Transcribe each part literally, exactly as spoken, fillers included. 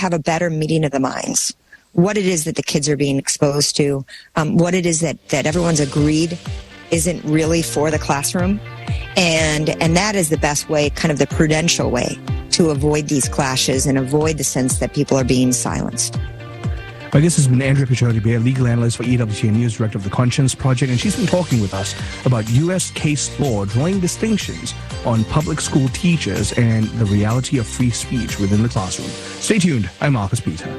have a better meeting of the minds, what it is that the kids are being exposed to, um, what it is that, that everyone's agreed isn't really for the classroom. And, and that is the best way, kind of the prudential way, to avoid these clashes and avoid the sense that people are being silenced. My guest has been Andrea Piccioli-Bear, legal analyst for E W T N News, director of the Conscience Project, and she's been talking with us about U S case law drawing distinctions on public school teachers and the reality of free speech within the classroom. Stay tuned. I'm Marcus Peter.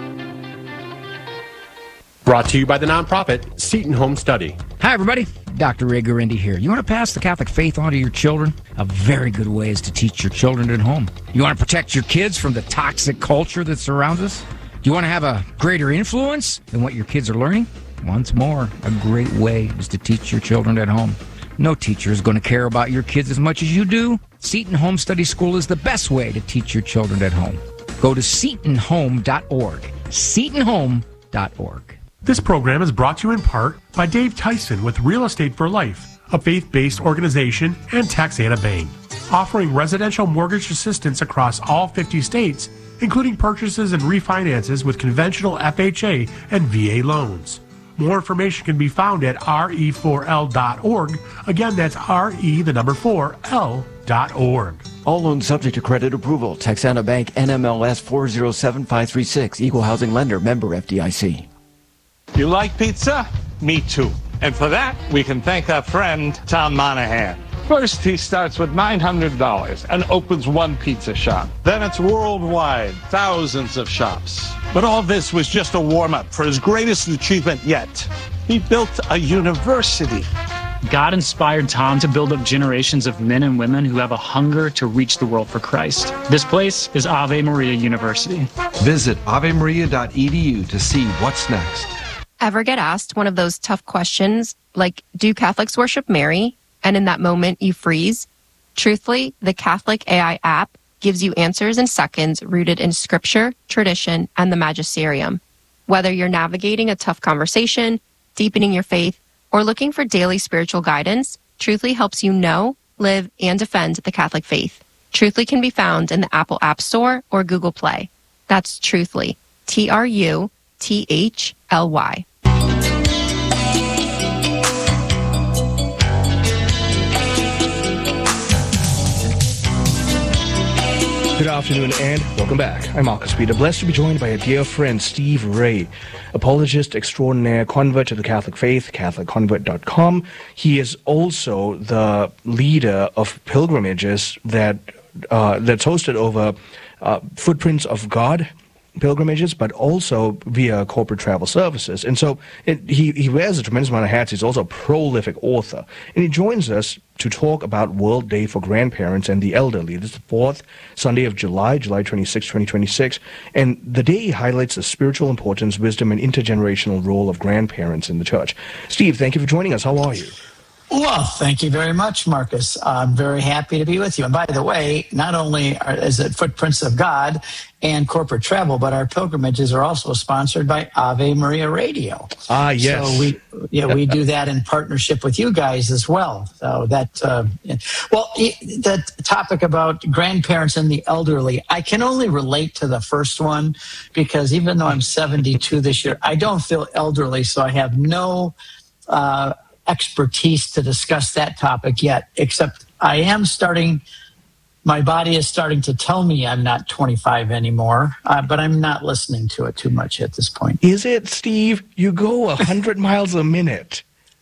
Brought to you by the nonprofit Seton Home Study. Hi, everybody. Doctor Ray Guarendi here. You want to pass the Catholic faith on to your children? A very good way is to teach your children at home. You want to protect your kids from the toxic culture that surrounds us? Do you want to have a greater influence than what your kids are learning? Once more, a great way is to teach your children at home. No teacher is going to care about your kids as much as you do. Seton Home Study School is the best way to teach your children at home. Go to seton home dot org. seton home dot org. This program is brought to you in part by Dave Tyson with Real Estate for Life, a faith-based organization, and Taxana Bank, offering residential mortgage assistance across all fifty states, including purchases and refinances with conventional F H A and V A loans. More information can be found at R E four L dot org. Again, that's R E, the number four, L dot org. All loans subject to credit approval. Taxana Bank, N M L S four zero seven five three six. Equal housing lender. Member F D I C. You like pizza? Me too. And for that, we can thank our friend, Tom Monahan. First, he starts with nine hundred dollars and opens one pizza shop. Then it's worldwide, thousands of shops. But all this was just a warm-up for his greatest achievement yet. He built a university. God inspired Tom to build up generations of men and women who have a hunger to reach the world for Christ. This place is Ave Maria University. Visit ave maria dot e d u to see what's next. Ever get asked one of those tough questions like, do Catholics worship Mary? And in that moment you freeze? Truthfully, the Catholic A I app gives you answers in seconds rooted in scripture, tradition, and the magisterium. Whether you're navigating a tough conversation, deepening your faith, or looking for daily spiritual guidance, Truthfully helps you know, live, and defend the Catholic faith. Truthfully can be found in the Apple App Store or Google Play. That's Truthfully. T R U T H L Y. Good afternoon and welcome back. I'm Marcus Peter, blessed to be joined by a dear friend, Steve Ray, apologist extraordinaire, convert to the Catholic faith, catholic convert dot com. He is also the leader of pilgrimages that uh, that's hosted over uh, Footprints of God pilgrimages, but also via corporate travel services. And so it, he, he wears a tremendous amount of hats. He's also a prolific author. And he joins us to talk about World Day for Grandparents and the Elderly. This is the fourth Sunday of July, July twenty-sixth, twenty twenty-six. And the day highlights the spiritual importance, wisdom, and intergenerational role of grandparents in the church. Steve, thank you for joining us. How are you? Well, thank you very much, Marcus. I'm very happy to be with you. And by the way, not only are, is it Footprints of God and corporate travel, but our pilgrimages are also sponsored by Ave Maria Radio. Ah, yes. So we, yeah, we do that in partnership with you guys as well. So that, uh, well, the topic about grandparents and the elderly, I can only relate to the first one because even though I'm seventy-two this year, I don't feel elderly, so I have no uh, expertise to discuss that topic yet, except I am starting, my body is starting to tell me I'm not twenty-five anymore, uh, but I'm not listening to it too much at this point. Is it, Steve? You go one hundred miles a minute.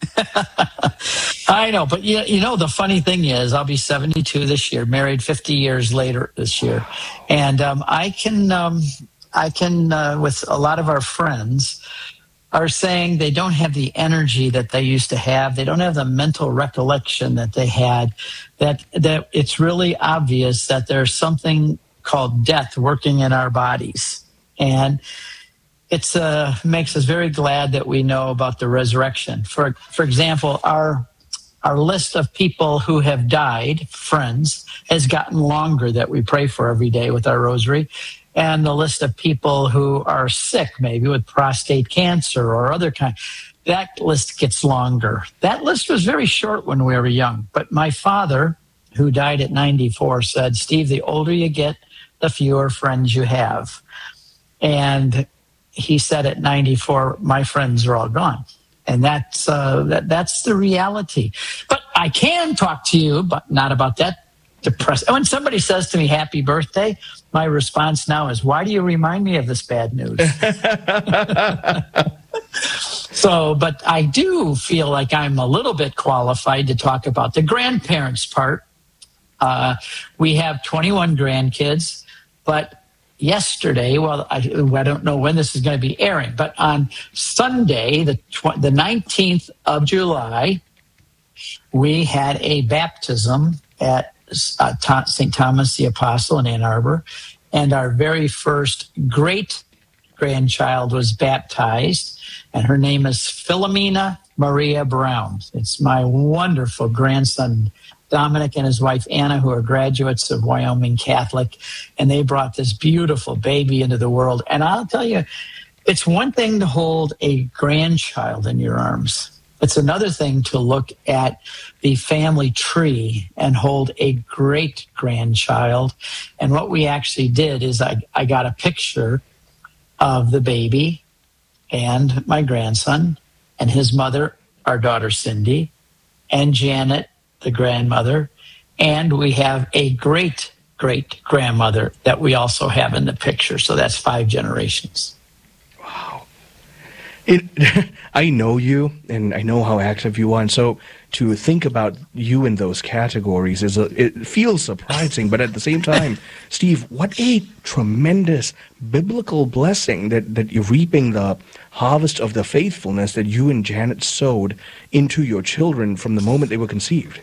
I know, but you, you know, the funny thing is I'll be seventy-two this year, married fifty years later this year. And um, I can, um, I can uh, with a lot of our friends, are saying they don't have the energy that they used to have. They don't have the mental recollection that they had, that that it's really obvious that there's something called death working in our bodies. And it's uh, makes us very glad that we know about the resurrection. For for example, our our list of people who have died, friends, has gotten longer that we pray for every day with our rosary. And the list of people who are sick, maybe with prostate cancer or other kind, that list gets longer. That list was very short when we were young. But my father, who died at ninety-four, said, Steve, the older you get, the fewer friends you have. And he said at ninety-four, my friends are all gone. And that's, uh, that, that's the reality. But I can talk to you, but not about that depressing. When somebody says to me, happy birthday, my response now is, why do you remind me of this bad news? So, but I do feel like I'm a little bit qualified to talk about the grandparents part. Uh, we have twenty-one grandkids, but yesterday, well, I, I don't know when this is going to be airing, but on Sunday, the tw- the nineteenth of July, we had a baptism at uh, Saint Thomas the Apostle in Ann Arbor, and our very first great grandchild was baptized, and her name is Philomena Maria Brown. It's my wonderful grandson, Dominic, and his wife, Anna, who are graduates of Wyoming Catholic, and they brought this beautiful baby into the world. And I'll tell you, it's one thing to hold a grandchild in your arms. It's another thing to look at the family tree and hold a great-grandchild. And what we actually did is I, I got a picture of the baby and my grandson and his mother, our daughter Cindy, and Janet, the grandmother, and we have a great, great grandmother that we also have in the picture. So that's five generations. Wow. It, I know you, and I know how active you are, and so to think about you in those categories is a, it feels surprising, but at the same time, Steve, what a tremendous biblical blessing that, that you're reaping the harvest of the faithfulness that you and Janet sowed into your children from the moment they were conceived.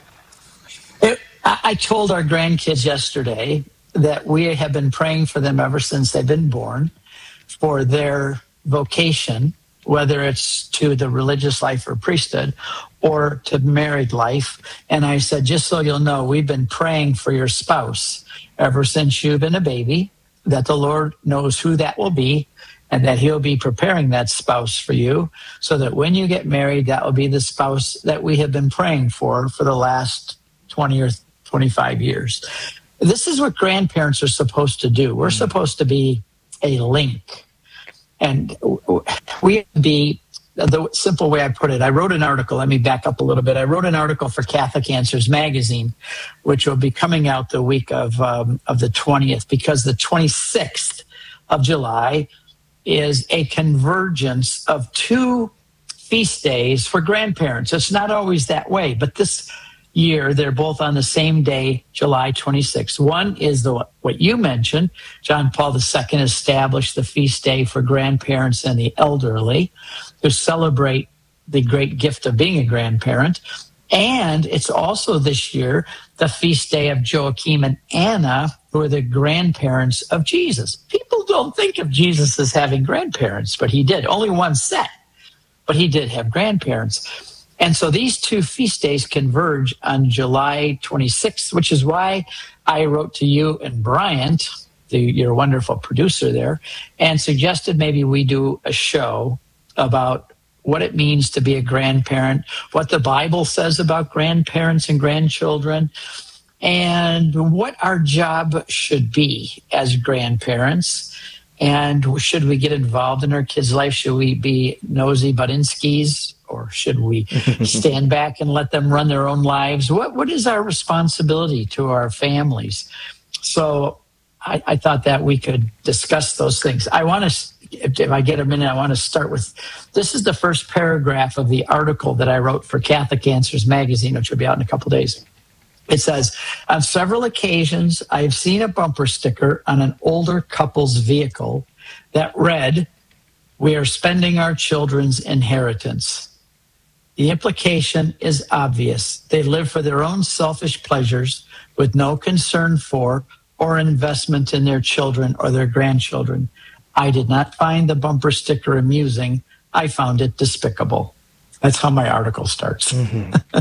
It, I told our grandkids yesterday that we have been praying for them ever since they've been born for their vocation, whether it's to the religious life or priesthood or to married life. And I said, just so you'll know, we've been praying for your spouse ever since you've been a baby, that the Lord knows who that will be and that he'll be preparing that spouse for you so that when you get married, that will be the spouse that we have been praying for for the last twenty or twenty-five years. This is what grandparents are supposed to do. We're supposed to be a link. And we have to be, the simple way I put it, I wrote an article. Let me back up a little bit. I wrote an article for Catholic Answers magazine, which will be coming out the week of um, of the twentieth, because the twenty-sixth of July is a convergence of two feast days for grandparents. It's not always that way, but this year they're both on the same day, July twenty-sixth. One is the what you mentioned. John Paul the Second established the feast day for grandparents and the elderly to celebrate the great gift of being a grandparent. And it's also this year the feast day of Joachim and Anna, who are the grandparents of Jesus. People don't think of Jesus as having grandparents, but he did. Only one set, but he did have grandparents. And so these two feast days converge on July twenty-sixth, which is why I wrote to you and Bryant, the, your wonderful producer there, and suggested maybe we do a show about what it means to be a grandparent, what the Bible says about grandparents and grandchildren, and what our job should be as grandparents. And should we get involved in our kids' life? Should we be nosy Budinskis? Or should we stand back and let them run their own lives? What What is our responsibility to our families? So I, I thought that we could discuss those things. I want to, if, if I get a minute, I want to start with, this is the first paragraph of the article that I wrote for Catholic Answers magazine, which will be out in a couple days. It says, on several occasions, I have seen a bumper sticker on an older couple's vehicle that read, "We are spending our children's inheritance." The implication is obvious. They live for their own selfish pleasures with no concern for or investment in their children or their grandchildren. I did not find the bumper sticker amusing. I found it despicable. That's how my article starts. Mm-hmm.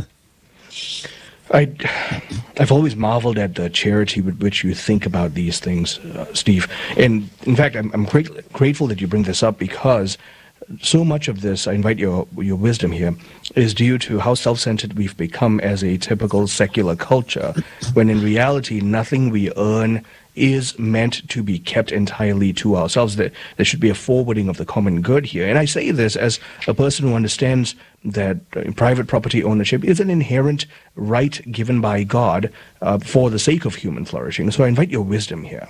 I, I've always marveled at the charity with which you think about these things, uh, Steve. And in fact, I'm, I'm great, grateful that you bring this up because so much of this, I invite your your wisdom here, is due to how self-centered we've become as a typical secular culture, when in reality, nothing we earn is meant to be kept entirely to ourselves. There, there should be a forwarding of the common good here. And I say this as a person who understands that uh, private property ownership is an inherent right given by God uh, for the sake of human flourishing. So I invite your wisdom here.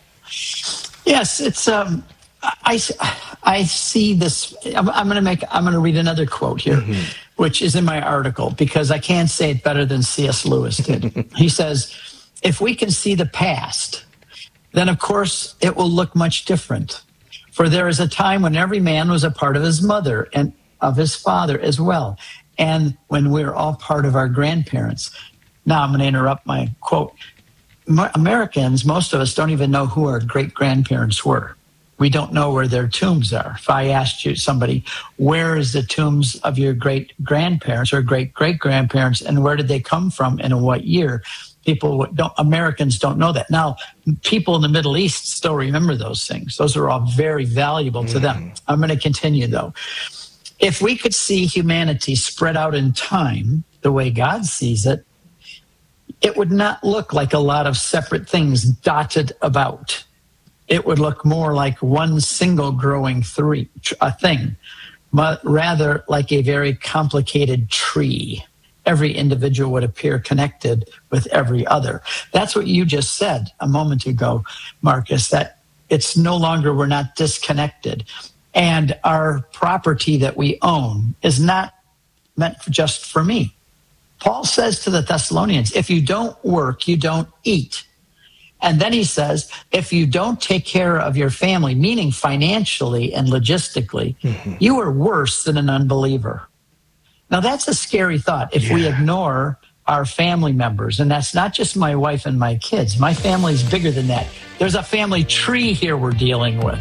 Yes, it's... Um, I, I see this. I'm, I'm going to make. I'm going to read another quote here, mm-hmm. which is in my article, because I can't say it better than C S Lewis did. He says, "If we can see the past, then of course it will look much different. For there is a time when every man was a part of his mother and of his father as well, and when we're all part of our grandparents." Now I'm going to interrupt my quote. Americans, most of us, don't even know who our great grandparents were. We don't know where their tombs are. If I asked you, somebody, where is the tombs of your great-grandparents or great-great-grandparents, and where did they come from and in what year? People don't, Americans don't know that. Now, people in the Middle East still remember those things. Those are all very valuable to them. I'm going to continue, though. If we could see humanity spread out in time the way God sees it, it would not look like a lot of separate things dotted about. It would look more like one single growing three, a thing, but rather like a very complicated tree. Every individual would appear connected with every other. That's what you just said a moment ago, Marcus, that it's no longer, we're not disconnected. And our property that we own is not meant just for me. Paul says to the Thessalonians, if you don't work, you don't eat. And then he says, if you don't take care of your family, meaning financially and logistically, mm-hmm. you are worse than an unbeliever. Now, that's a scary thought if yeah. we ignore our family members. And that's not just my wife and my kids. My family's bigger than that. There's a family tree here we're dealing with.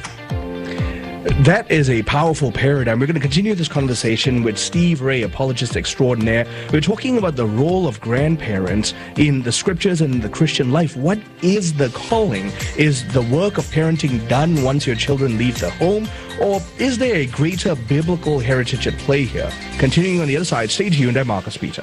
That is a powerful paradigm. We're going to continue this conversation with Steve Ray, apologist extraordinaire. We're talking about the role of grandparents in the scriptures and the Christian life. What is the calling? Is the work of parenting done once your children leave the home? Or is there a greater biblical heritage at play here? Continuing on the other side, stay tuned. I'm Marcus Peter.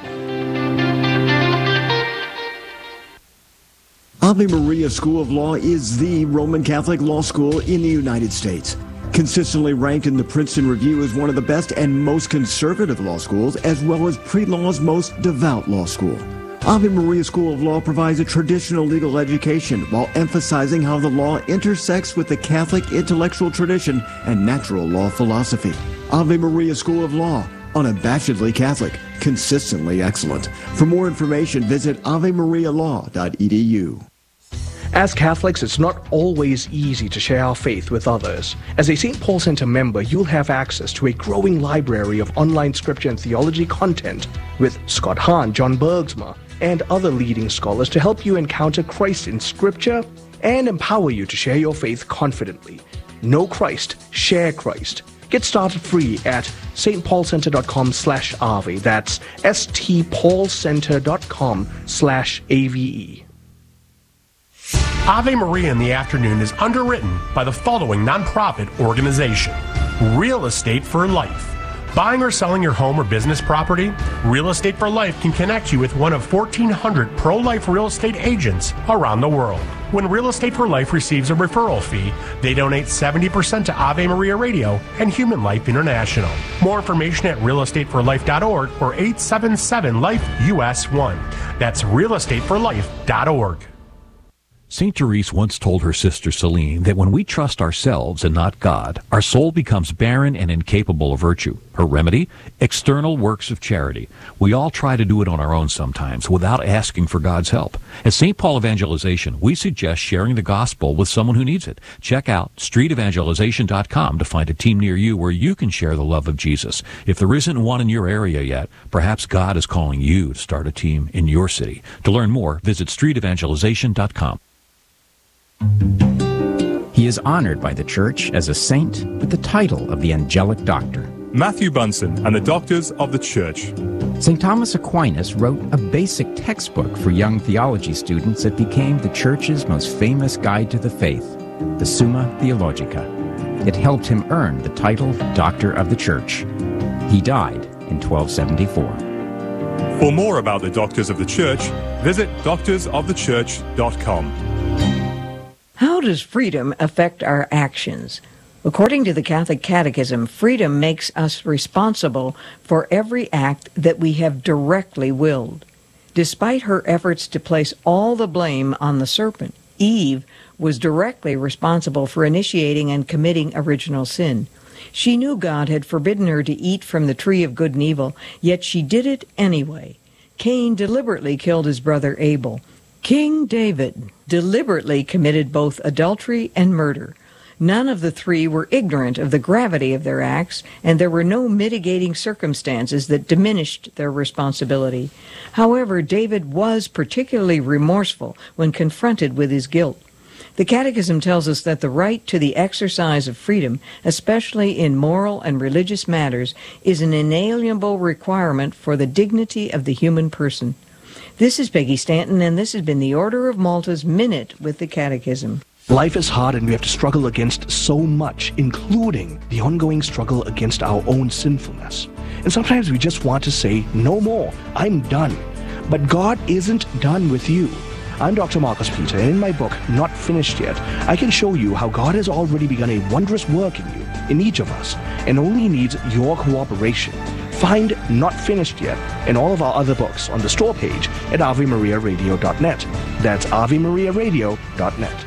Ave Maria School of Law is the Roman Catholic law school in the United States. Consistently ranked in the Princeton Review as one of the best and most conservative law schools, as well as pre-law's most devout law school. Ave Maria School of Law provides a traditional legal education while emphasizing how the law intersects with the Catholic intellectual tradition and natural law philosophy. Ave Maria School of Law, unabashedly Catholic, consistently excellent. For more information, visit ave maria law dot e d u. As Catholics, it's not always easy to share our faith with others. As a Saint Paul Center member, you'll have access to a growing library of online scripture and theology content with Scott Hahn, John Bergsma, and other leading scholars to help you encounter Christ in scripture and empower you to share your faith confidently. Know Christ, share Christ. Get started free at stpaulcenter.com slash Ave. That's stpaulcenter.com slash A V E. Ave Maria in the Afternoon is underwritten by the following nonprofit organization: Real Estate for Life. Buying or selling your home or business property? Real Estate for Life can connect you with one of fourteen hundred pro-life real estate agents around the world. When Real Estate for Life receives a referral fee, they donate seventy percent to Ave Maria Radio and Human Life International. More information at real estate for life dot org or eight seven seven life U S one. That's real estate for life dot org. Saint Therese once told her sister Celine that when we trust ourselves and not God, our soul becomes barren and incapable of virtue. Her remedy? External works of charity. We all try to do it on our own sometimes without asking for God's help. At Saint Paul Evangelization, we suggest sharing the gospel with someone who needs it. Check out street evangelization dot com to find a team near you where you can share the love of Jesus. If there isn't one in your area yet, perhaps God is calling you to start a team in your city. To learn more, visit street evangelization dot com. He is honored by the Church as a saint with the title of the Angelic Doctor. Matthew Bunson and the Doctors of the Church. Saint Thomas Aquinas wrote a basic textbook for young theology students that became the Church's most famous guide to the faith, the Summa Theologica. It helped him earn the title Doctor of the Church. He died in twelve seventy-four. For more about the Doctors of the Church, visit doctors of the church dot com. How does freedom affect our actions? According to the Catholic Catechism, freedom makes us responsible for every act that we have directly willed. Despite her efforts to place all the blame on the serpent, Eve was directly responsible for initiating and committing original sin. She knew God had forbidden her to eat from the tree of good and evil, yet she did it anyway. Cain deliberately killed his brother Abel. King David deliberately committed both adultery and murder. None of the three were ignorant of the gravity of their acts, and there were no mitigating circumstances that diminished their responsibility. However, David was particularly remorseful when confronted with his guilt. The Catechism tells us that the right to the exercise of freedom, especially in moral and religious matters, is an inalienable requirement for the dignity of the human person. This is Peggy Stanton, and this has been the Order of Malta's Minute with the Catechism. Life is hard and we have to struggle against so much, including the ongoing struggle against our own sinfulness. And sometimes we just want to say, no more, I'm done. But God isn't done with you. I'm Doctor Marcus Peter, and in my book, Not Finished Yet, I can show you how God has already begun a wondrous work in you, in each of us, and only needs your cooperation. Find Not Finished Yet and all of our other books on the store page at ave maria radio dot net. That's ave maria radio dot net.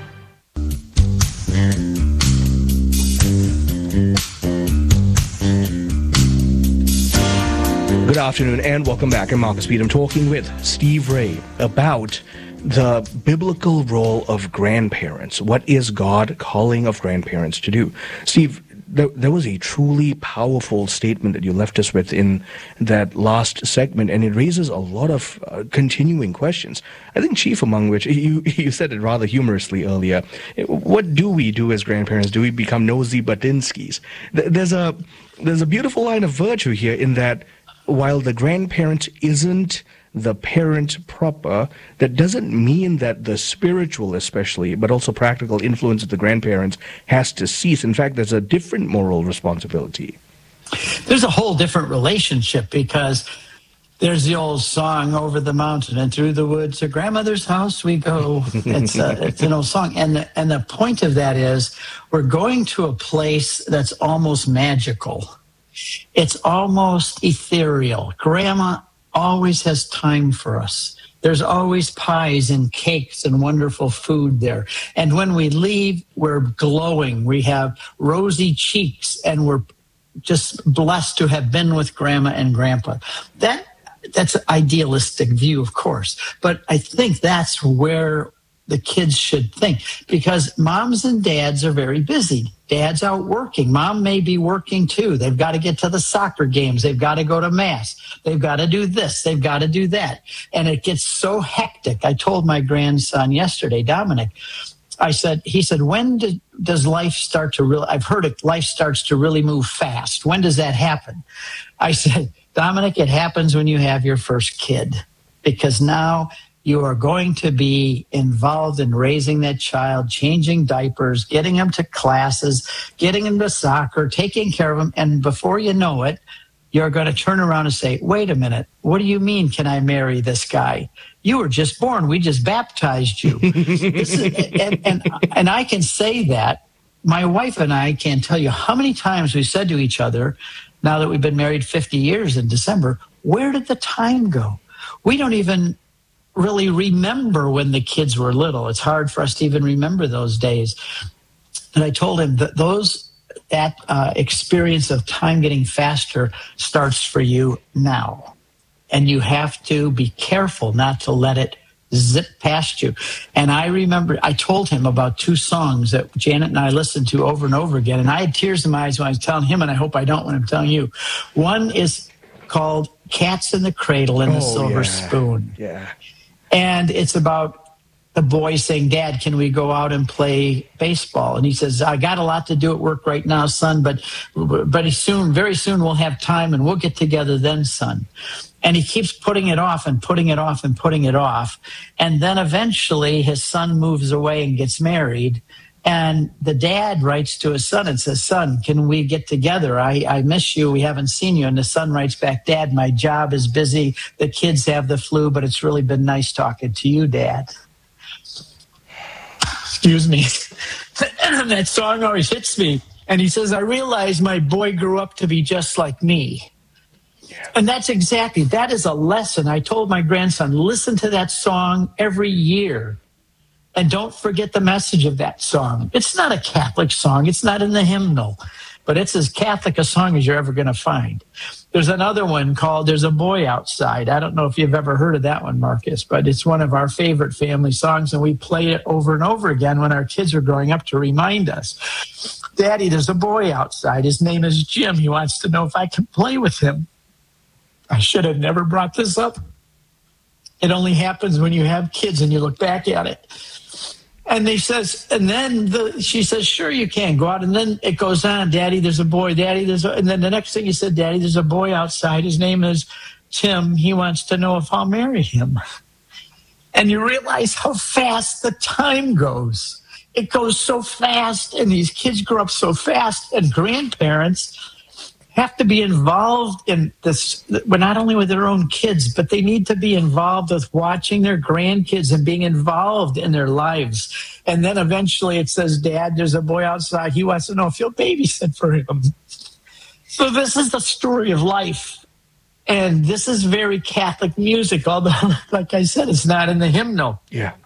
Good afternoon and welcome back. I'm Marcus Peter. I'm talking with Steve Ray about the biblical role of grandparents. What is God calling of grandparents to do? Steve, there, there was a truly powerful statement that you left us with in that last segment, and it raises a lot of uh, continuing questions. I think chief among which, you, you said it rather humorously earlier, what do we do as grandparents? Do we become nosy Batinskis? There's a, there's a beautiful line of virtue here in that while the grandparent isn't the parent proper, that doesn't mean that the spiritual especially, but also practical influence of the grandparents has to cease. In fact, there's a different moral responsibility. There's a whole different relationship because there's the old song, over the mountain and through the woods, to grandmother's house we go. It's, a, it's an old song. And the, and the point of that is we're going to a place that's almost magical. It's almost ethereal. Grandma always has time for us. There's always pies and cakes and wonderful food there. And when we leave, we're glowing. We have rosy cheeks, and we're just blessed to have been with Grandma and Grandpa. That that's an idealistic view, of course. But I think that's where the kids should think, because moms and dads are very busy. Dad's out working. Mom may be working too. They've got to get to the soccer games. They've got to go to mass. They've got to do this. They've got to do that. And it gets so hectic. I told my grandson yesterday, Dominic, I said, he said, when do, does life start to really, I've heard it, life starts to really move fast. When does that happen? I said, Dominic, it happens when you have your first kid, because now you are going to be involved in raising that child, changing diapers, getting him to classes, getting him to soccer, taking care of him. And before you know it, you're going to turn around and say, wait a minute, what do you mean, can I marry this guy? You were just born. We just baptized you. This is, and, and, and I can say that. My wife and I can't tell you how many times we said to each other, now that we've been married fifty years in December, where did the time go? We don't even really remember when the kids were little. It's hard for us to even remember those days. And I told him that those that uh, experience of time getting faster starts for you now. And you have to be careful not to let it zip past you. And I remember, I told him about two songs that Janet and I listened to over and over again. And I had tears in my eyes when I was telling him, and I hope I don't when I'm telling you. One is called Cats in the Cradle and the oh, Silver yeah. Spoon. Yeah. And it's about the boy saying, Dad, can we go out and play baseball? And he says, I got a lot to do at work right now, son, but but soon, very soon we'll have time and we'll get together then, son. And he keeps putting it off and putting it off and putting it off. And then eventually his son moves away and gets married. And the dad writes to his son and says, son, can we get together? I, I miss you. We haven't seen you. And the son writes back, Dad, my job is busy. The kids have the flu, but it's really been nice talking to you, Dad. Excuse me. That song always hits me. And he says, I realize my boy grew up to be just like me. Yeah. And that's exactly, that is a lesson. I told my grandson, listen to that song every year. And don't forget the message of that song. It's not a Catholic song. It's not in the hymnal. But it's as Catholic a song as you're ever going to find. There's another one called There's a Boy Outside. I don't know if you've ever heard of that one, Marcus, but it's one of our favorite family songs, and we play it over and over again when our kids are growing up to remind us. Daddy, there's a boy outside. His name is Jim. He wants to know if I can play with him. I should have never brought this up. It only happens when you have kids and you look back at it. And they says, and then the, she says, sure, you can go out. And then it goes on, Daddy, there's a boy, Daddy, there's a, and then the next thing he said, Daddy, there's a boy outside. His name is Tim. He wants to know if I'll marry him. And you realize how fast the time goes. It goes so fast, and these kids grow up so fast, and grandparents have to be involved in this, well, not only with their own kids, but they need to be involved with watching their grandkids and being involved in their lives. And then eventually it says, Dad, there's a boy outside. He wants to know if you'll babysit for him. So this is the story of life. And this is very Catholic music, although, like I said, it's not in the hymnal. Yeah.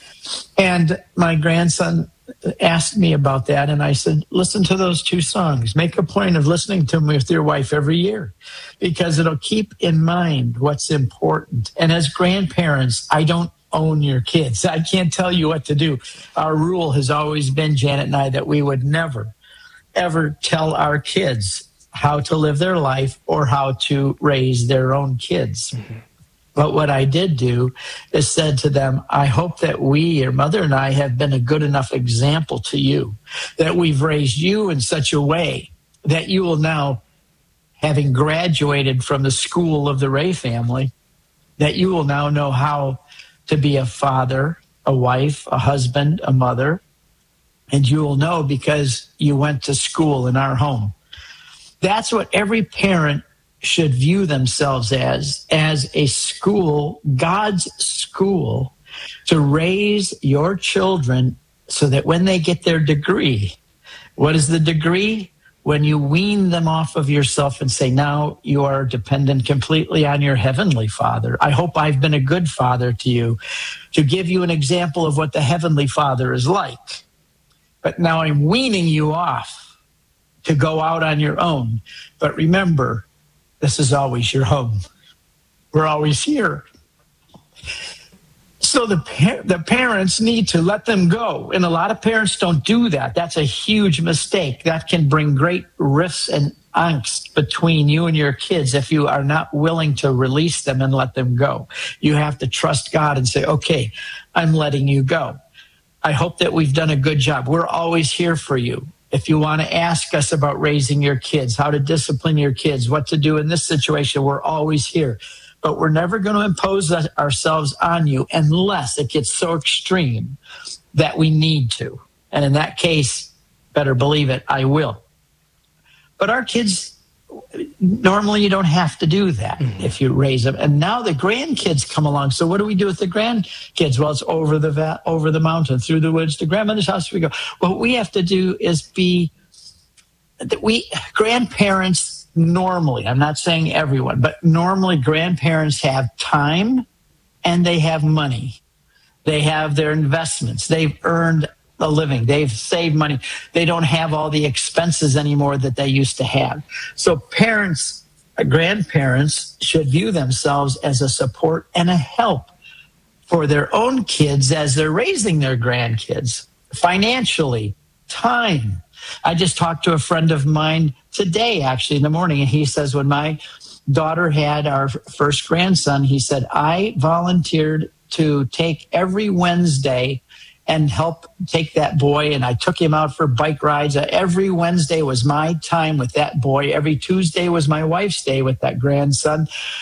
And my grandson asked me about that, and I said, listen to those two songs. Make a point of listening to them with your wife every year, because it'll keep in mind what's important. And as grandparents, I don't own your kids. I can't tell you what to do. Our rule has always been, Janet and I, that we would never, ever tell our kids how to live their life or how to raise their own kids. Mm-hmm. But what I did do is said to them, I hope that we, your mother and I, have been a good enough example to you, that we've raised you in such a way that you will now, having graduated from the school of the Ray family, that you will now know how to be a father, a wife, a husband, a mother, and you will know because you went to school in our home. That's what every parent should view themselves as, as a school, God's school, to raise your children so that when they get their degree, what is the degree? When you wean them off of yourself and say, now you are dependent completely on your heavenly Father. I hope I've been a good father to you, to give you an example of what the heavenly Father is like. But now I'm weaning you off to go out on your own. But remember, this is always your home. We're always here. So the par- the parents need to let them go. And a lot of parents don't do that. That's a huge mistake. That can bring great rifts and angst between you and your kids if you are not willing to release them and let them go. You have to trust God and say, okay, I'm letting you go. I hope that we've done a good job. We're always here for you. If you want to ask us about raising your kids, how to discipline your kids, what to do in this situation, we're always here. But we're never going to impose ourselves on you unless it gets so extreme that we need to. And in that case, better believe it, I will. But our kids, normally you don't have to do that mm-hmm. if you raise them. And now the grandkids come along. So what do we do with the grandkids? Well, it's over the va- over the mountain, through the woods, to grandmother's house we go. What we have to do is be, we grandparents normally, I'm not saying everyone, but normally grandparents have time and they have money. They have their investments. They've earned a living. They've saved money. They don't have all the expenses anymore that they used to have. So parents, grandparents should view themselves as a support and a help for their own kids as they're raising their grandkids. Financially, time. I just talked to a friend of mine today, actually, in the morning, and he says when my daughter had our first grandson, he said, I volunteered to take every Wednesday and help take that boy. And I took him out for bike rides. Every Wednesday was my time with that boy. Every Tuesday was my wife's day with that grandson.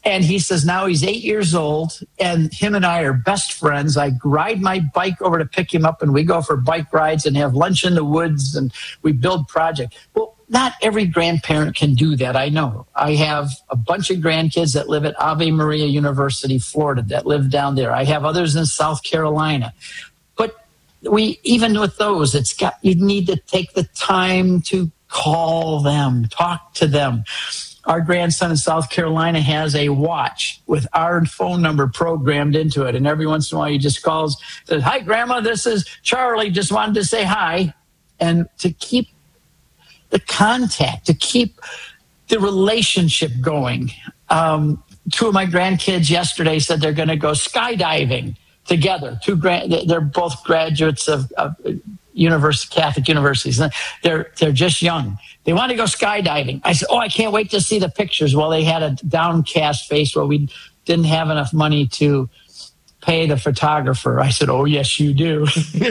And he says now he's eight years old, and him and I are best friends. I ride my bike over to pick him up, and we go for bike rides and have lunch in the woods, and we build projects. Well, not every grandparent can do that, I know. I have a bunch of grandkids that live at Ave Maria University, Florida, that live down there. I have others in South Carolina. But we, even with those, it's got, you need to take the time to call them, talk to them. Our grandson in South Carolina has a watch with our phone number programmed into it. And every once in a while he just calls, says, "Hi, Grandma, this is Charlie. Just wanted to say hi." And to keep the contact, to keep the relationship going. Um, two of my grandkids yesterday said they're going to go skydiving together. Two grand, they're both graduates of, of university, Catholic universities. They're they're just young. They want to go skydiving. I said, "Oh, I can't wait to see the pictures." Well, they had a downcast face. Well, we didn't have enough money to pay the photographer. I said, "Oh, yes, you do."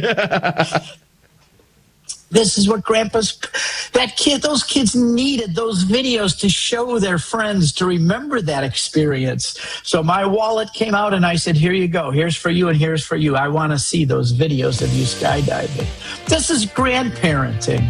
This is what grandpa's, that kid, those kids needed those videos to show their friends, to remember that experience. So my wallet came out and I said, "Here you go. Here's for you and here's for you. I want to see those videos of you skydiving." This is grandparenting.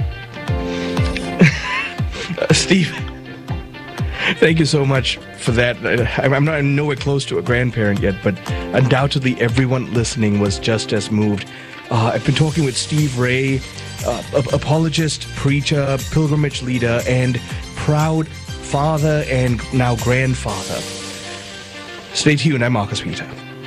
Uh, Steve, thank you so much for that. I'm not nowhere close to a grandparent yet, but undoubtedly everyone listening was just as moved. Uh, I've been talking with Steve Ray, uh, apologist, preacher, pilgrimage leader, and proud father and now grandfather. Stay tuned. I'm Marcus Peter.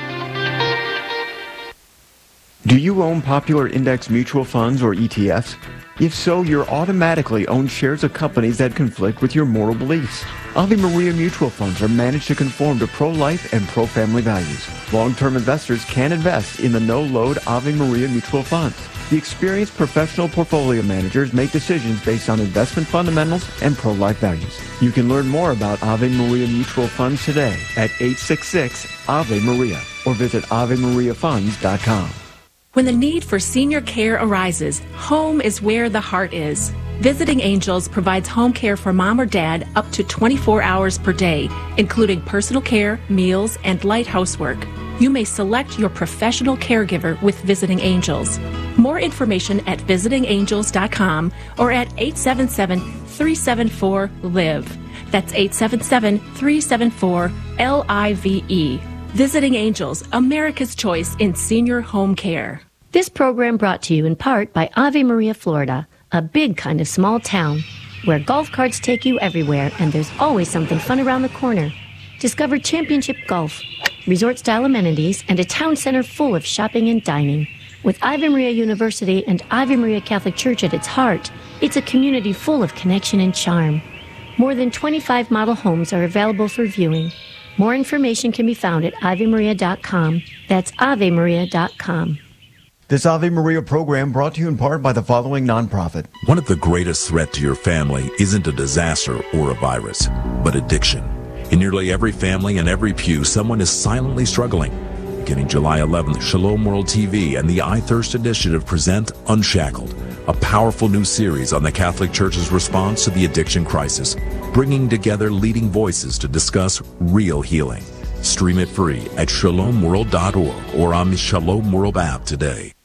Do you own popular index mutual funds or E T Fs? If so, you're automatically own shares of companies that conflict with your moral beliefs. Ave Maria mutual funds are managed to conform to pro-life and pro-family values. Long-term investors can invest in the no-load Ave Maria mutual funds. The experienced professional portfolio managers make decisions based on investment fundamentals and pro-life values. You can learn more about Ave Maria mutual funds today at eight six six Ave Maria or visit ave maria funds dot com. When the need for senior care arises, home is where the heart is. Visiting Angels provides home care for mom or dad up to twenty-four hours per day, including personal care, meals, and light housework. You may select your professional caregiver with Visiting Angels. More information at visiting angels dot com or at eight seven seven, three seven four, L I V E. That's eight seven seven, three seven four, L I V E. Visiting Angels, America's choice in senior home care. This program brought to you in part by Ave Maria, Florida, a big kind of small town where golf carts take you everywhere and there's always something fun around the corner. Discover championship golf, resort-style amenities, and a town center full of shopping and dining. With Ave Maria University and Ave Maria Catholic Church at its heart, it's a community full of connection and charm. More than twenty-five model homes are available for viewing. More information can be found at ave maria dot com. That's ave maria dot com. This Ave Maria program brought to you in part by the following nonprofit. One of the greatest threats to your family isn't a disaster or a virus, but addiction. In nearly every family and every pew, someone is silently struggling. Beginning July eleventh, Shalom World T V and the I Thirst Initiative present Unshackled, a powerful new series on the Catholic Church's response to the addiction crisis, bringing together leading voices to discuss real healing. Stream it free at shalom world dot org or on the Shalom World app today.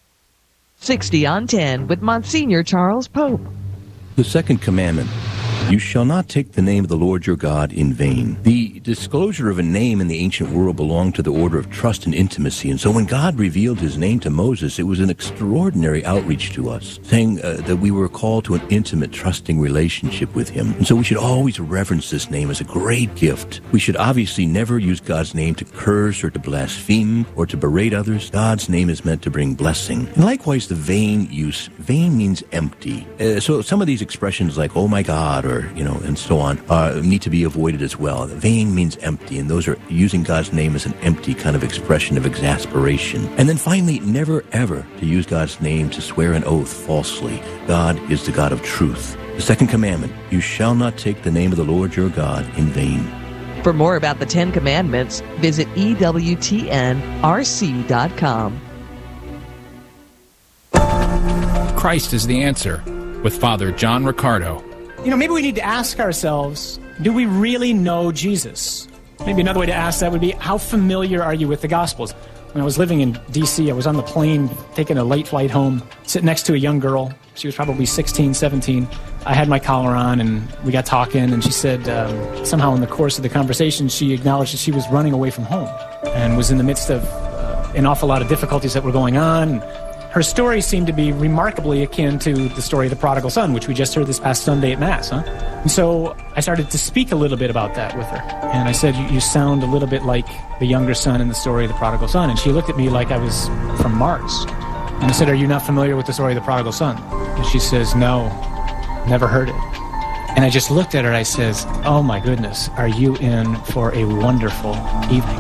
sixty on ten with Monsignor Charles Pope. The second commandment, you shall not take the name of the Lord your God in vain. The disclosure of a name in the ancient world belonged to the order of trust and intimacy. And so when God revealed his name to Moses, it was an extraordinary outreach to us, saying uh, that we were called to an intimate, trusting relationship with him. And so we should always reverence this name as a great gift. We should obviously never use God's name to curse or to blaspheme or to berate others. God's name is meant to bring blessing. And likewise, the vain use. Vain means empty. Uh, so some of these expressions like, oh my God, or you know, and so on, uh, need to be avoided as well. Vain means empty, and those are using God's name as an empty kind of expression of exasperation. And then finally, never ever to use God's name to swear an oath falsely. God is the God of truth. The second commandment, you shall not take the name of the Lord your God in vain. For more about the Ten Commandments, visit E W T N R C dot com. Christ is the answer with Father John Riccardo. You know, maybe we need to ask ourselves, do we really know Jesus? Maybe another way to ask that would be, how familiar are you with the Gospels? When I was living in D C, I was on the plane taking a late flight home, sitting next to a young girl. She was probably sixteen, seventeen. I had my collar on, and we got talking, and she said um, somehow in the course of the conversation, she acknowledged that she was running away from home and was in the midst of uh, an awful lot of difficulties that were going on. Her story seemed to be remarkably akin to the story of the prodigal son, which we just heard this past Sunday at Mass, huh? And so I started to speak a little bit about that with her. And I said, you, you sound a little bit like the younger son in the story of the prodigal son. And she looked at me like I was from Mars. And I said, are you not familiar with the story of the prodigal son? And she says, no, never heard it. And I just looked at her and I says, oh my goodness, are you in for a wonderful evening?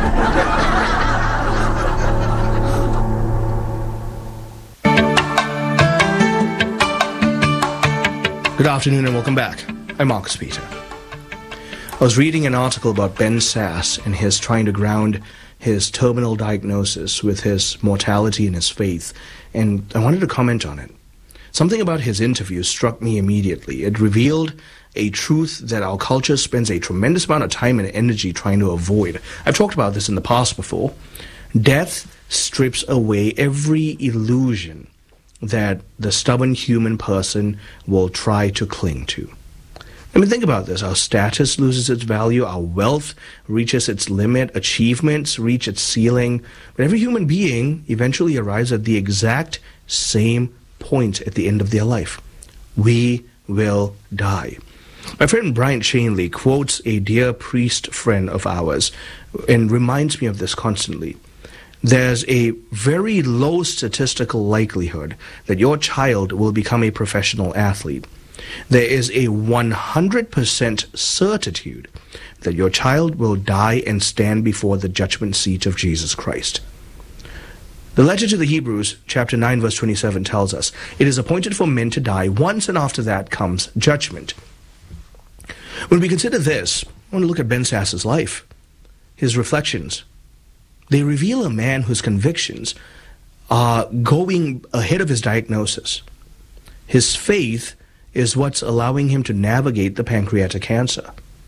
Good afternoon and welcome back. I'm Marcus Peter. I was reading an article about Ben Sasse and his trying to ground his terminal diagnosis with his mortality and his faith, and I wanted to comment on it. Something about his interview struck me immediately. It revealed a truth that our culture spends a tremendous amount of time and energy trying to avoid. I've talked about this in the past before. Death strips away every illusion that the stubborn human person will try to cling to. I mean, think about this. Our status loses its value. Our wealth reaches its limit. Achievements reach its ceiling. But every human being eventually arrives at the exact same point at the end of their life. We will die. My friend Bryant Shanley quotes a dear priest friend of ours and reminds me of this constantly. There's a very low statistical likelihood that your child will become a professional athlete. There is a one hundred percent certitude that your child will die and stand before the judgment seat of Jesus Christ. The letter to the Hebrews, chapter nine, verse twenty-seven, tells us, it is appointed for men to die once, and after that comes judgment. When we consider this, I want to look at Ben Sasse's life, his reflections. They reveal a man whose convictions are going ahead of his diagnosis. His faith is what's allowing him to navigate the pancreatic cancer.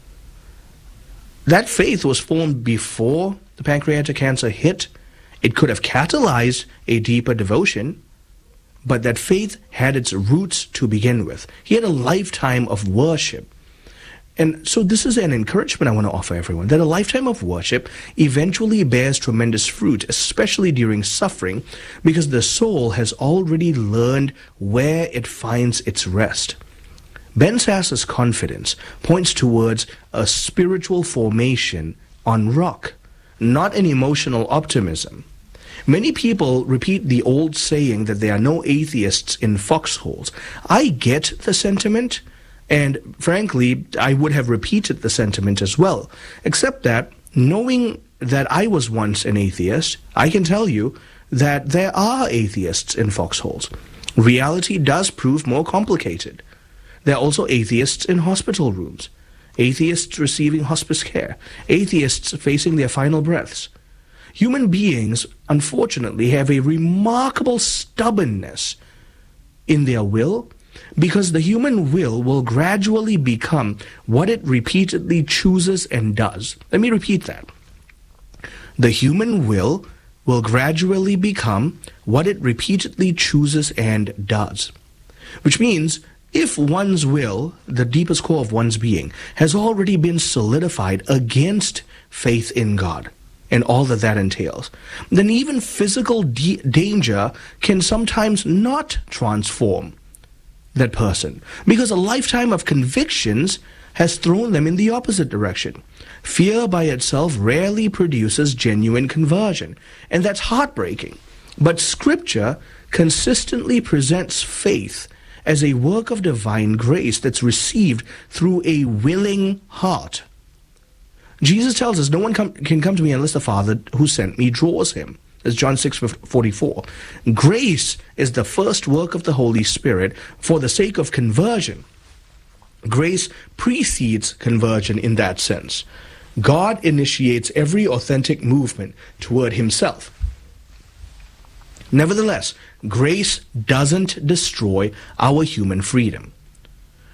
That faith was formed before the pancreatic cancer hit. It could have catalyzed a deeper devotion, but that faith had its roots to begin with. He had a lifetime of worship. And so this is an encouragement I want to offer everyone, that a lifetime of worship eventually bears tremendous fruit, especially during suffering, because the soul has already learned where it finds its rest. Ben Sasse's confidence points towards a spiritual formation on rock, not an emotional optimism. Many people repeat the old saying that there are no atheists in foxholes. I get the sentiment, and frankly, I would have repeated the sentiment as well, except that knowing that I was once an atheist, I can tell you that there are atheists in foxholes. Reality does prove more complicated. There are also atheists in hospital rooms, atheists receiving hospice care, atheists facing their final breaths. Human beings, unfortunately, have a remarkable stubbornness in their will, because the human will will gradually become what it repeatedly chooses and does. Let me repeat that. The human will will gradually become what it repeatedly chooses and does. Which means, if one's will, the deepest core of one's being, has already been solidified against faith in God, and all that that entails, then even physical de- danger can sometimes not transform that person, because a lifetime of convictions has thrown them in the opposite direction. Fear by itself rarely produces genuine conversion, and that's heartbreaking. But Scripture consistently presents faith as a work of divine grace that's received through a willing heart. Jesus tells us no one come, can come to me unless the Father who sent me draws him. As John six forty-four. Grace is the first work of the Holy Spirit for the sake of conversion. Grace precedes conversion in that sense. God initiates every authentic movement toward himself. Nevertheless, grace doesn't destroy our human freedom.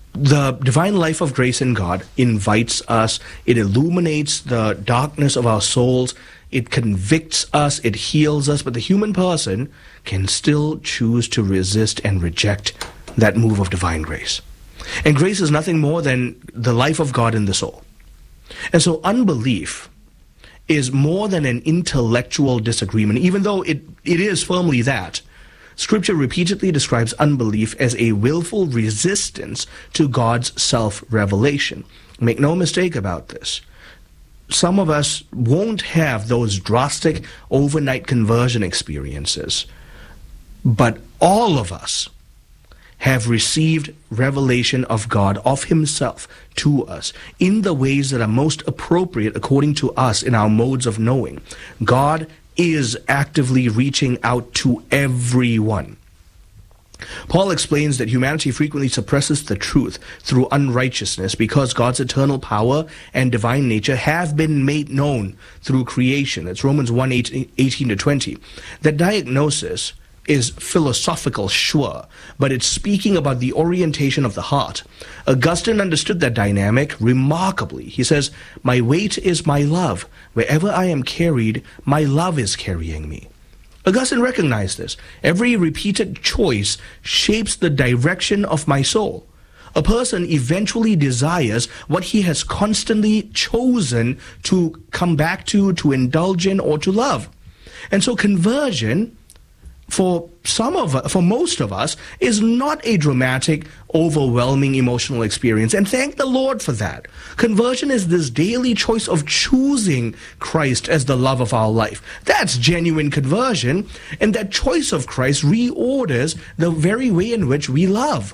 The divine life of grace in God invites us. It illuminates the darkness of our souls. It convicts us. It heals us. But the human person can still choose to resist and reject that move of divine grace. And grace is nothing more than the life of God in the soul. And so unbelief is more than an intellectual disagreement, even though it, it is firmly that. Scripture repeatedly describes unbelief as a willful resistance to God's self-revelation. Make no mistake about this. Some of us won't have those drastic overnight conversion experiences, but all of us have received revelation of God, of himself, to us in the ways that are most appropriate according to us in our modes of knowing. God is actively reaching out to everyone. Paul explains that humanity frequently suppresses the truth through unrighteousness because God's eternal power and divine nature have been made known through creation. That's Romans one, eighteen to twenty. That diagnosis is philosophical, sure, but it's speaking about the orientation of the heart. Augustine understood that dynamic remarkably. He says, "My weight is my love. Wherever I am carried, my love is carrying me." Augustine recognized this. Every repeated choice shapes the direction of my soul. A person eventually desires what he has constantly chosen to come back to, to indulge in, or to love. And so conversion, for some of for most of us, is not a dramatic, overwhelming emotional experience. And thank the Lord for that. Conversion is this daily choice of choosing Christ as the love of our life. That's genuine conversion. And that choice of Christ reorders the very way in which we love.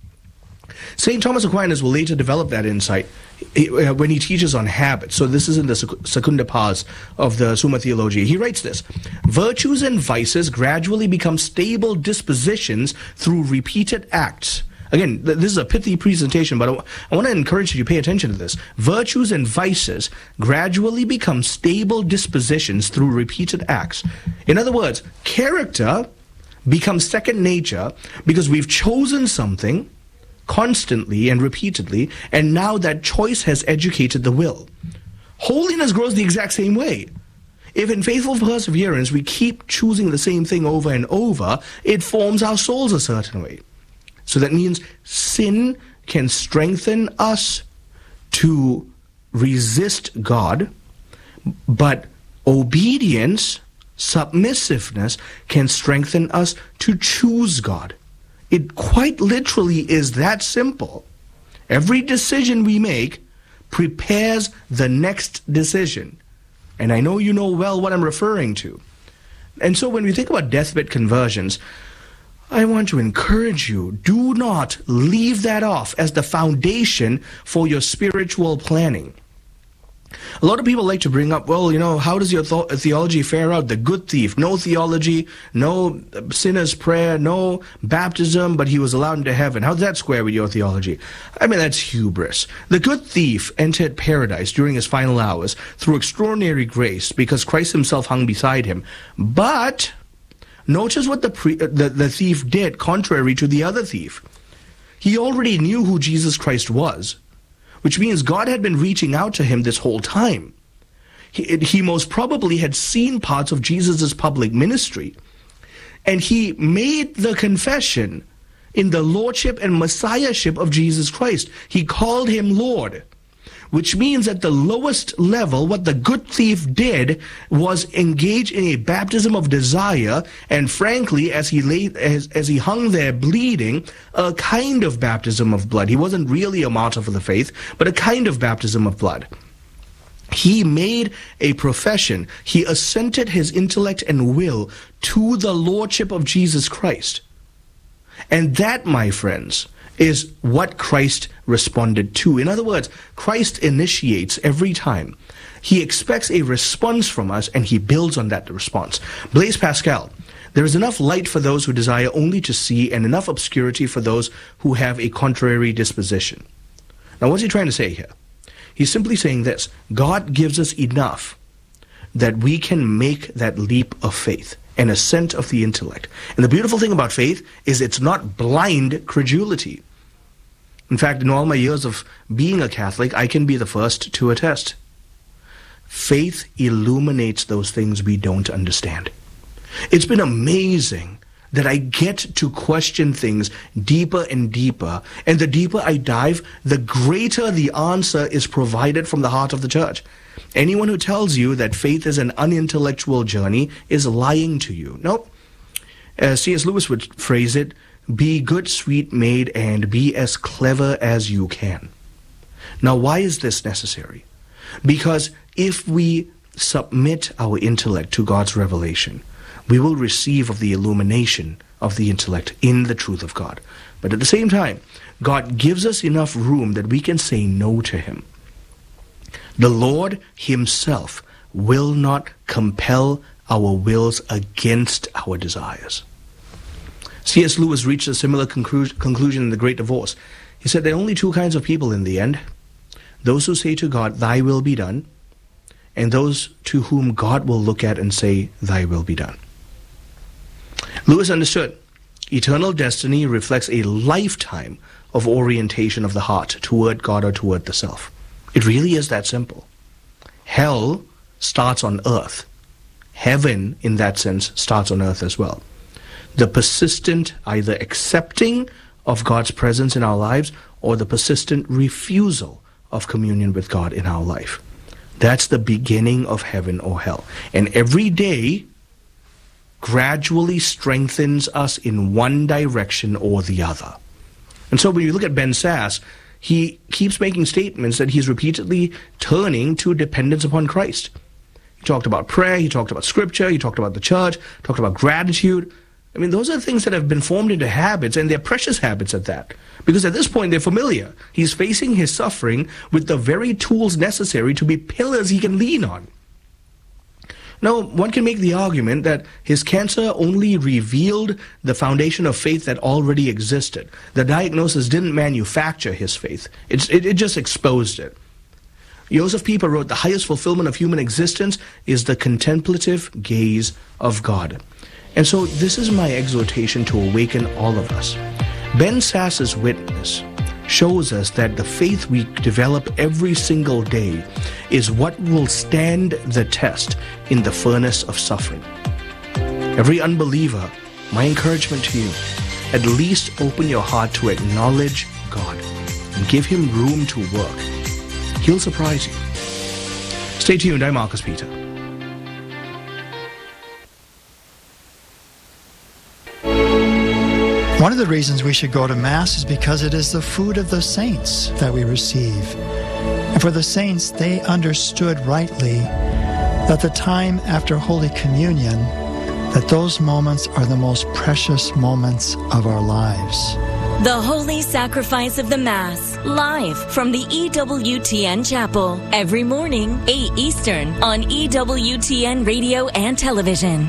Saint Thomas Aquinas will later develop that insight when he teaches on habits. So this is in the Secunda Pars of the Summa Theologiae. He writes this: virtues and vices gradually become stable dispositions through repeated acts. Again, th this is a pithy presentation, but I, I want to encourage you to pay attention to this. Virtues and vices gradually become stable dispositions through repeated acts. In other words, character becomes second nature because we've chosen something constantly and repeatedly, and now that choice has educated the will. Holiness grows the exact same way. If in faithful perseverance we keep choosing the same thing over and over, it forms our souls a certain way. So that means sin can strengthen us to resist God, but obedience, submissiveness, can strengthen us to choose God. It quite literally is that simple. Every decision we make prepares the next decision. And I know you know well what I'm referring to. And so when we think about deathbed conversions, I want to encourage you, do not leave that off as the foundation for your spiritual planning. A lot of people like to bring up, well, you know, how does your th theology fare out? The good thief, no theology, no sinner's prayer, no baptism, but he was allowed into heaven. How does that square with your theology? I mean, that's hubris. The good thief entered paradise during his final hours through extraordinary grace because Christ himself hung beside him. But notice what the, pre the, the thief did contrary to the other thief. He already knew who Jesus Christ was, which means God had been reaching out to him this whole time. He, he most probably had seen parts of Jesus' public ministry, and he made the confession in the lordship and messiahship of Jesus Christ. He called him Lord, which means at the lowest level, what the good thief did was engage in a baptism of desire, and frankly, as he lay, as, as he hung there bleeding, a kind of baptism of blood. He wasn't really a martyr for the faith, but a kind of baptism of blood. He made a profession. He assented his intellect and will to the lordship of Jesus Christ. And that, my friends, is what Christ responded to. In other words, Christ initiates every time. He expects a response from us, and he builds on that response. Blaise Pascal: there is enough light for those who desire only to see, and enough obscurity for those who have a contrary disposition. Now, what's he trying to say here? He's simply saying this: God gives us enough that we can make that leap of faith, an assent of the intellect. And the beautiful thing about faith is it's not blind credulity. In fact, in all my years of being a Catholic, I can be the first to attest. Faith illuminates those things we don't understand. It's been amazing that I get to question things deeper and deeper, and the deeper I dive, the greater the answer is provided from the heart of the church. Anyone who tells you that faith is an unintellectual journey is lying to you. Nope. As C S Lewis would phrase it, be good, sweet maid, and be as clever as you can. Now, why is this necessary? Because if we submit our intellect to God's revelation, we will receive of the illumination of the intellect in the truth of God. But at the same time, God gives us enough room that we can say no to him. The Lord himself will not compel our wills against our desires. C S Lewis reached a similar conclu- conclusion in The Great Divorce. He said there are only two kinds of people in the end. Those who say to God, thy will be done, and those to whom God will look at and say, thy will be done. Lewis understood eternal destiny reflects a lifetime of orientation of the heart toward God or toward the self. It really is that simple. Hell starts on earth. Heaven, in that sense, starts on earth as well. The persistent either accepting of God's presence in our lives or the persistent refusal of communion with God in our life. That's the beginning of heaven or hell. And every day gradually strengthens us in one direction or the other. And so when you look at Ben Sasse, he keeps making statements that he's repeatedly turning to dependence upon Christ. He talked about prayer, he talked about scripture, he talked about the church, talked about gratitude. I mean, those are things that have been formed into habits, and they're precious habits at that. Because at this point, they're familiar. He's facing his suffering with the very tools necessary to be pillars he can lean on. Now, one can make the argument that his cancer only revealed the foundation of faith that already existed. The diagnosis didn't manufacture his faith. It's, it, it just exposed it. Joseph Pieper wrote, the highest fulfillment of human existence is the contemplative gaze of God. And so this is my exhortation to awaken all of us. Ben Sasse's witness shows us that the faith we develop every single day is what will stand the test in the furnace of suffering. Every unbeliever, my encouragement to you, at least open your heart to acknowledge God and give him room to work. He'll surprise you. Stay tuned. I'm Marcus Peter. One of the reasons we should go to Mass is because it is the food of the saints that we receive. And for the saints, they understood rightly that the time after Holy Communion, that those moments are the most precious moments of our lives. The Holy Sacrifice of the Mass, live from the E W T N Chapel, every morning, eight Eastern, on E W T N Radio and Television.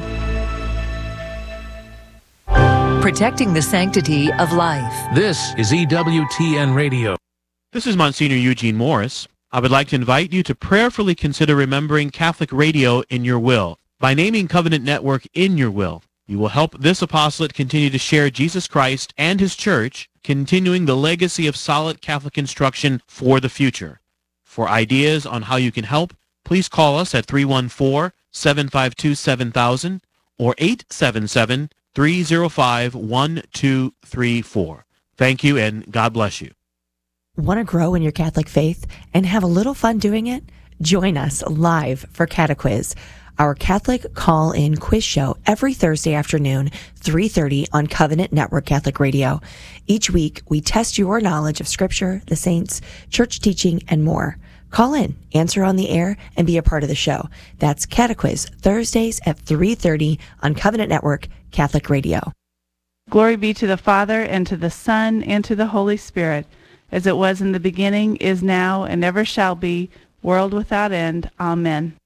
Protecting the sanctity of life. This is E W T N Radio. This is Monsignor Eugene Morris. I would like to invite you to prayerfully consider remembering Catholic radio in your will. By naming Covenant Network in your will, you will help this apostolate continue to share Jesus Christ and his church, continuing the legacy of solid Catholic instruction for the future. For ideas on how you can help, please call us at three one four, seven five two, seven thousand or eight seven seven, three zero five, one two three four. Thank you, and God bless you. Want to grow in your Catholic faith and have a little fun doing it? Join us live for Catequiz, our Catholic call-in quiz show every Thursday afternoon, three thirty on Covenant Network Catholic Radio. Each week, we test your knowledge of Scripture, the saints, church teaching, and more. Call in, answer on the air, and be a part of the show. That's Catequiz, Thursdays at three thirty on Covenant Network Catholic Radio. Glory be to the Father, and to the Son, and to the Holy Spirit, as it was in the beginning, is now, and ever shall be, world without end. Amen.